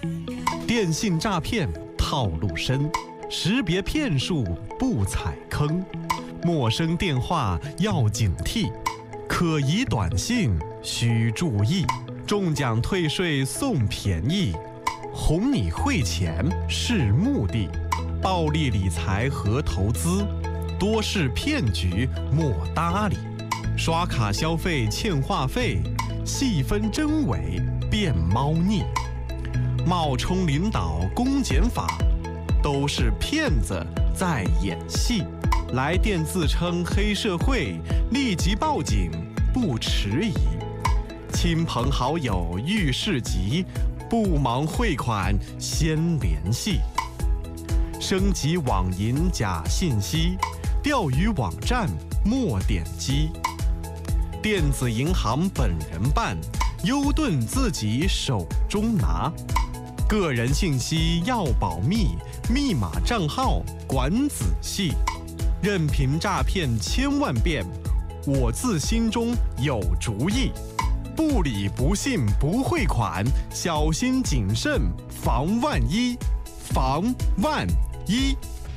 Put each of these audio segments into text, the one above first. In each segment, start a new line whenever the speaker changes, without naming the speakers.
电信诈骗套路深，识别骗术不踩坑。陌生电话要警惕，可疑短信需注意。中奖退税送便宜，哄你汇钱是目的。暴力理财和投资，多是骗局莫搭理。刷卡消费欠话费，细分真伪变猫腻。冒充领导公检法，都是骗子在演戏。来电自称黑社会，立即报警不迟疑。亲朋好友遇事急，不忙汇款先联系。升级网银假信息，钓鱼网站莫点击。电子银行本人办，优盾自己手中拿。个人信息要保密，密码账号管仔细。任凭诈骗千万遍，我自心中有主意。不理不信不汇款，小心谨慎防万一，防万一。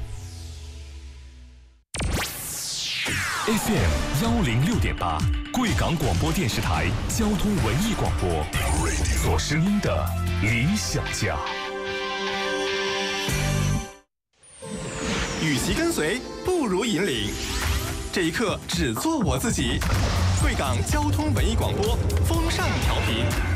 FM 106.8，贵港广播电视台交通文艺广播，做声音的理想家。
与其跟随，不如引领。这一刻，只做我自己。贵港交通文艺广播，风尚调频。